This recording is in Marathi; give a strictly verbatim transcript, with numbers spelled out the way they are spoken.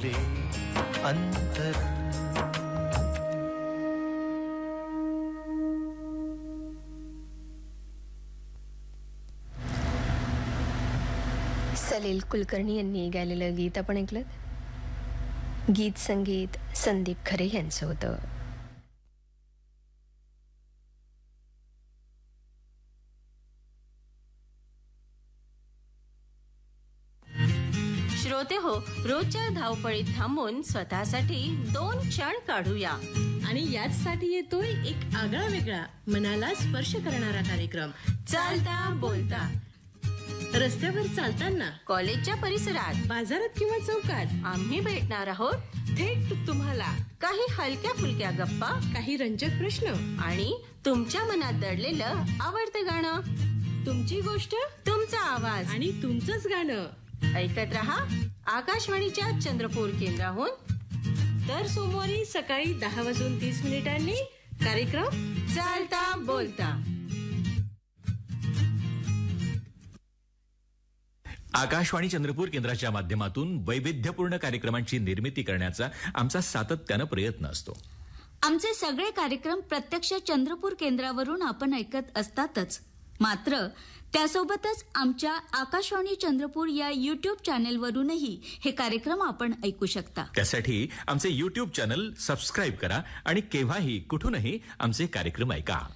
मेरे अंतर। सलील कुलकर्णी यांनी गायलेलं गीत आपण ऐकलं. गीत संगीत संदीप खरे यांचं होतं. श्रोते हो, रोजच्या धावपळीत थांबून स्वतःसाठी दोन क्षण काढूया आणि याचसाठी येतोय एक आगळा वेगळा मनाला स्पर्श करणारा कार्यक्रम, चालता बोलता. रस्त्यावर चालताना, कॉलेजच्या परिसरात, बाजारात किंवा चौकात आम्ही भेटणार आहोत थेट तुम्हाला. काही हलक्या फुलक्या गप्पा, काही रंजक प्रश्न आणि तुमच्या मनात दडलेलं आवडतं गाणं. तुमची गोष्ट, तुमचा आवाज आणि तुमचंच गाणं. ऐकत रहा आकाशवाणीच्या चंद्रपूर केंद्राहून. दर सोमवारी सकाळी दहा वाजून तीस मिनिटांनी कार्यक्रम चालता बोलता. आकाशवाणी चंद्रपूर केंद्राच्या माध्यमातून वैविध्यपूर्ण कार्यक्रमांची निर्मिती करण्याचा आमचा सातत्यानं प्रयत्न असतो. आमचे सगळे कार्यक्रम प्रत्यक्ष चंद्रपूर केंद्रावरून आपण ऐकत असतातच, मात्र त्यासोबतच आमच्या आकाशवाणी चंद्रपूर या युट्यूब चॅनेलवरूनही हे कार्यक्रम आपण ऐकू शकता. त्यासाठी आमचे युट्यूब चॅनल सबस्क्राईब करा आणि केव्हाही कुठूनही आमचे कार्यक्रम ऐका.